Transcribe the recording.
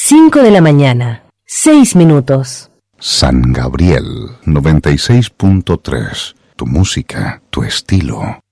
5 de la mañana, 6 minutos. San Gabriel 96.3. Tu música, tu estilo.